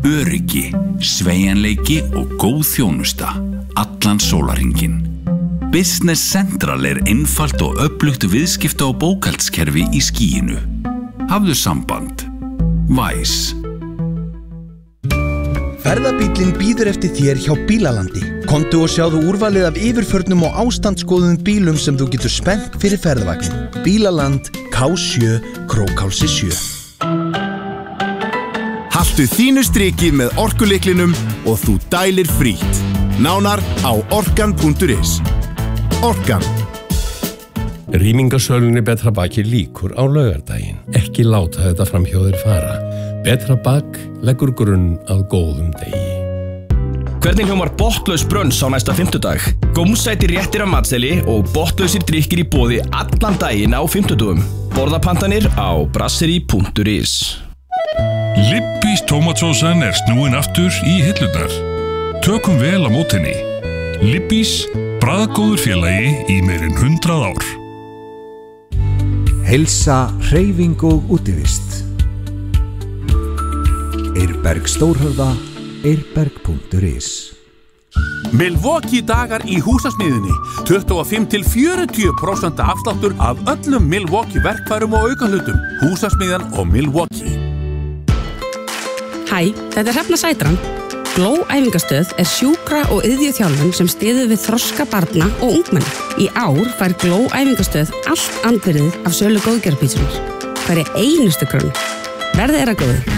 Öryggi, sveigjanleiki og góð þjónusta, allan sólarhringinn. Business Central einfalt og öflugt viðskipta- og bókhaldskerfi í skýinu. Hafðu samband. Væs. Ferðabíllinn bíður eftir þér hjá Bílalandi. Komdu og sjáðu úrvalið af yfirförnum og ástandsgóðum bílum sem þú getur spennt fyrir ferðavagn. Bílaland, K7, Krókhálsi 7. Haltu þínu striki með orkulyklinum og þú dælir frítt. Nánar á orkan.is. Orkan. Rýmingasölunni Betra Baki lýkur á laugardaginn. Ekki láta þetta fram hjá þér fara. Betra Bak leggur grunn að góðum degi. Hvernig hljómar botnlaus brönns á næsta fimmtudag? Gómsætir réttir af matseðli og botnlausir drykkir í boði allan daginn á fimmtudögum. Borðapantanir á brasserie.is. Lippís tómatsósan snúin aftur í hillurnar. Tökum vel á mót henni. Lippís, bragðgóður félagi í meirinn 100 ár. Heilsa, hreyfing og útivist. Eirberg Stórhöfða, eirberg.is. Milwaukee dagar í húsasmiðjunni. 25–40% afsláttur af öllum Milwaukee verkfærum og aukahlutum. Húsasmiðjan og Milwaukee. Hæ, þetta Hrefna Sætran. Glow æfingastöð sjúkra- og iðjuþjálfun sem styður við þroska barna og ungmenna. Í ár fær Glow æfingastöð allt andvirðið af sölu góðgerðarpítsunar. Hverja einustu krónu. Verðið að góðu.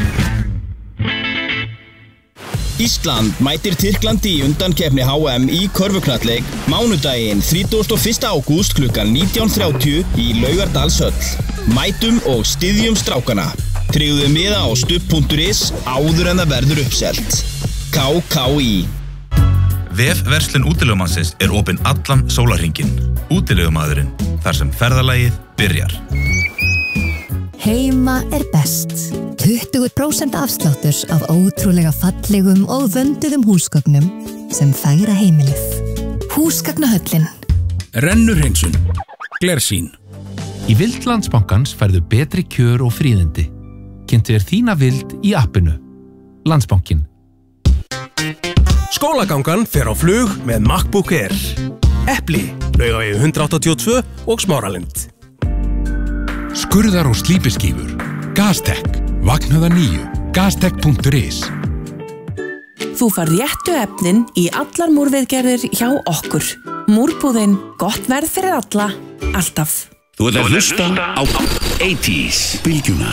Ísland mætir Tyrklandi í undankeppni HM í körfuknattleik mánudaginn 31. ágúst klukkan 19:30 í Laugardalshöll. Mætum og styðjum strákana. Tryggðu miða á stubb.is áður en það verður uppselt. KKÍ. Vefverslun útilegumannsins opin allan sólarhringinn. Útilegumaðurinn, þar sem ferðalagið byrjar. Heima best. 20% afslátturs af ótrúlega fallegum og vönduðum húsgögnum sem færa heimilið. Húsgagnahöllin. Rennurhreinsun. Glersýn. Í Vild Landsbankans færðu betri kjör og fríðindi. Kynntu þér þína vild í appinu. Landsbankin. Skólagangan fer á flug með MacBook Air. Epli, Laugavegi 182 og Smáralind. Skurðar og slípiskífur. Gaztec. Vagnhöða 9. Gaztec.is. Þú fær réttu efnin í allar múrviðgerðir hjá okkur. Múrbúðin, gott verð fyrir alla, alltaf. Þú ert að hlusta á 80s bylgjuna.